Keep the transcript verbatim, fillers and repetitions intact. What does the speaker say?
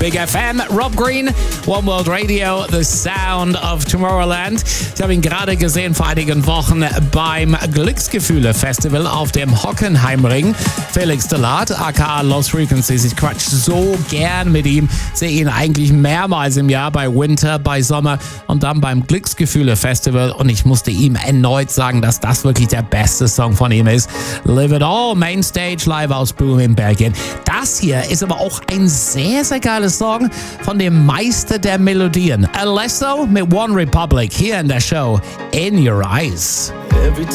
Big F M, Rob Green, One World Radio, The Sound of Tomorrowland. Ich habe ihn gerade gesehen vor einigen Wochen beim Glücksgefühle-Festival auf dem Hockenheimring. Felix Delat, aka Lost Frequencies. Ich quatsch so gern mit ihm. Sehe ihn eigentlich mehrmals im Jahr bei Winter, bei Sommer und dann beim Glücksgefühle-Festival. Und ich musste ihm erneut sagen, dass das wirklich der beste Song von ihm ist. Live It All, Mainstage, live aus Boom in Belgien. Das hier ist aber auch ein sehr, sehr geiles Song von dem Meister der Melodien. Alesso mit One Republic hier in der Show In Your Eyes.